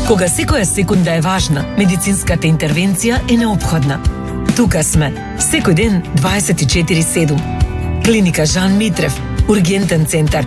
Кога секоја секунда е важна, медицинската интервенција е неопходна. Тука сме, секој ден 24/7. Клиника Жан Митрев, ургентен центар.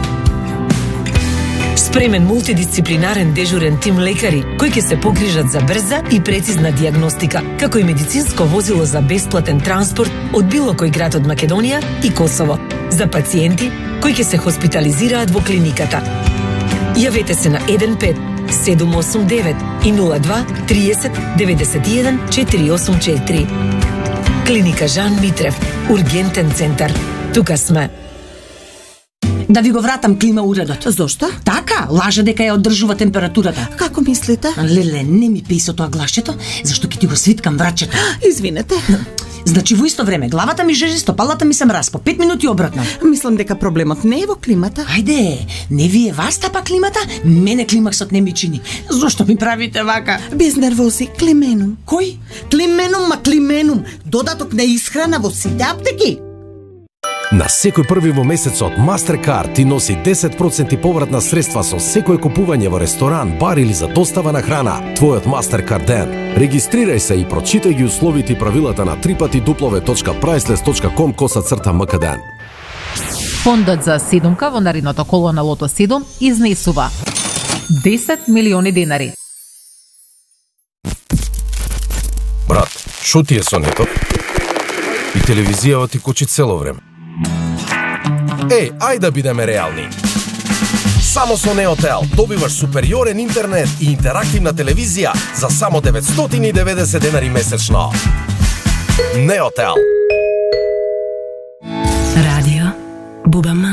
Спремен мултидисциплинарен дежурен тим лекари кои ќе се погрижат за брза и прецизна дијагностика, како и медицинско возило за бесплатен транспорт од било кој град од Македонија и Косово, за пациенти кои ќе се хоспитализираат во клиниката. Јавете се на 15-789 и 02 30 91 484. Клиника Жан Митрев, ургентен центар. Тука сме. Да ви го вратам клима уредот. Зошто? Така, лаже дека ја одржува температурата. Како мислите? Леле, не ми пеи со тоа глашчето, зашто ќе ти го свиткам врачето. Извинете. Значи во исто време, главата ми жежи, стопалата ми се мраспо. 5 минути обратно. Мислам дека проблемот не е во климата. Ајде, не вие вас тапа климата, мене климаксот не ми чини. Зошто ми правите вака? Без нервози, клименум. Кој? Клименум. Додаток на исхрана во сите аптеки. На секој први во месецот Mastercard ти носи 10% повратна средства со секој купување во ресторан, бар или за достава на храна. Твојот Mastercard ден. Регистрирај се и прочитај ги условите и правилата на www.priceless.com/mkden. Фондот за седумка во наредното коло на Лото 7 изнесува 10 милиони денари. Брат, шо ти е со нетот? И телевизијава ти кочи цело време. Еј, ајде да бидеме реални. Само со Неотел добиваш супериорен интернет и интерактивна телевизија за само 990 денари месечно. Неотел. Радио Бубама.